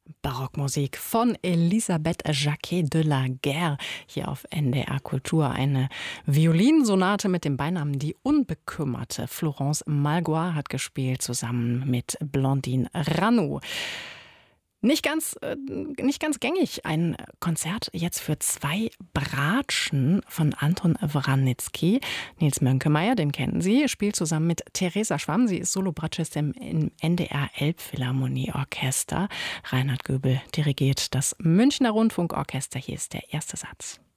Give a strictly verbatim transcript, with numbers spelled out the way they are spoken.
Barockmusik von Elisabeth Jacquet de la Guerre hier auf N D R Kultur. Eine Violinsonate mit dem Beinamen Die Unbekümmerte. Florence Malgois hat gespielt zusammen mit Blandine Ranoux. Nicht ganz, äh, nicht ganz gängig. Ein Konzert jetzt für zwei Bratschen von Anton Wranitzky. Nils Mönkemeyer, den kennen Sie, spielt zusammen mit Theresa Schwamm. Sie ist Solobratschistin im N D R Elbphilharmonieorchester. Reinhard Göbel dirigiert das Münchner Rundfunkorchester. Hier ist der erste Satz.